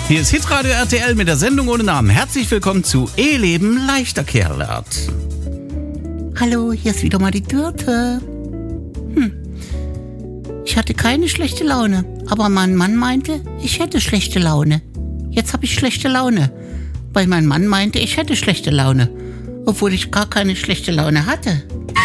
Hier ist Hitradio RTL mit der Sendung ohne Namen. Herzlich willkommen zu E-Leben leichter Kerlert. Hallo, hier ist wieder mal die Dürte. Ich hatte keine schlechte Laune, aber mein Mann meinte, ich hätte schlechte Laune. Jetzt habe ich schlechte Laune, weil mein Mann meinte, ich hätte schlechte Laune, obwohl ich gar keine schlechte Laune hatte.